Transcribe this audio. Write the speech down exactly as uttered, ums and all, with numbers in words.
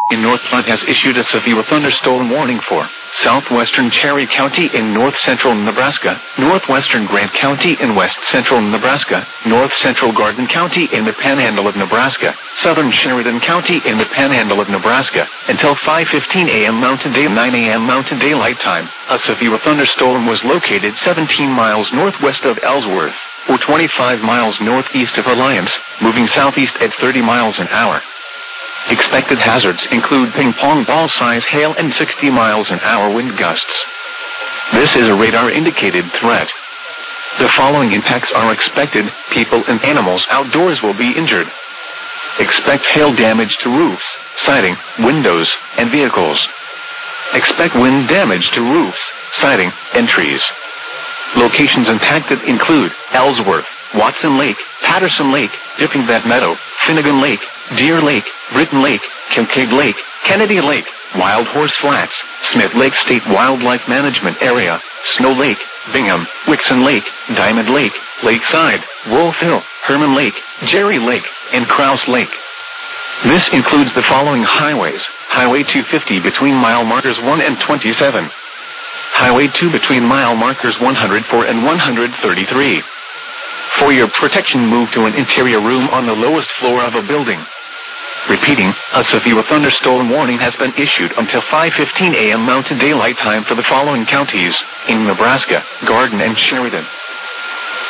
in North Platte has issued a severe thunderstorm warning for southwestern Cherry County in north-central Nebraska, northwestern Grant County in west-central Nebraska, north-central Garden County in the Panhandle of Nebraska, southern Sheridan County in the Panhandle of Nebraska, until five fifteen a m Mountain Day, nine a m Mountain Daylight Time. A severe thunderstorm was located seventeen miles northwest of Ellsworth, or twenty-five miles northeast of Alliance, moving southeast at thirty miles an hour. Expected hazards include ping-pong ball-size hail and sixty miles an hour wind gusts. This is a radar-indicated threat. The following impacts are expected. People and animals outdoors will be injured. Expect hail damage to roofs, siding, windows, and vehicles. Expect wind damage to roofs, siding, and trees. Locations impacted include Ellsworth, Watson Lake, Patterson Lake, Dipping Bat Meadow, Finnegan Lake, Deer Lake, Britton Lake, Kincaid Lake, Kennedy Lake, Wild Horse Flats, Smith Lake State Wildlife Management Area, Snow Lake, Bingham, Wixon Lake, Diamond Lake, Lakeside, Wolf Hill, Herman Lake, Jerry Lake, and Krause Lake. This includes the following highways: Highway two fifty between mile markers one and twenty-seven. Highway two between mile markers one hundred four and one hundred thirty-three. For your protection, move to an interior room on the lowest floor of a building. Repeating, a severe thunderstorm warning has been issued until five fifteen a m Mountain Daylight Time for the following counties in Nebraska: Garden and Sheridan.